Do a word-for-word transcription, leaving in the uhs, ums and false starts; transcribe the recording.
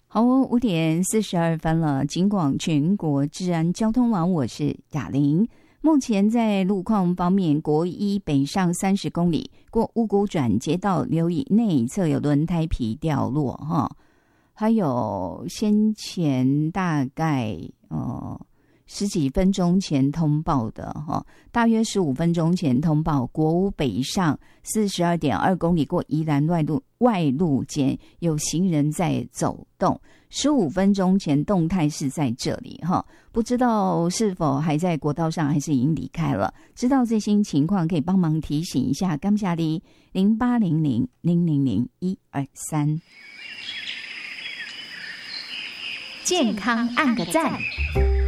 好哦，五点四十二分了。警广全国治安交通网，我是雅玲。目前在路况方面，国一北上三十公里，过五股转接道，留意内侧有轮胎皮掉落哈。还有先前大概呃十几分钟前通报的哈，大约十五分钟前通报，国五北上四十二点二公里过宜兰外路外路间有行人在走动，十五分钟前动态是在这里哈，不知道是否还在国道上，还是已经离开了？知道最新情况可以帮忙提醒一下，感谢你零八零零零零零一二三。 健康按个赞。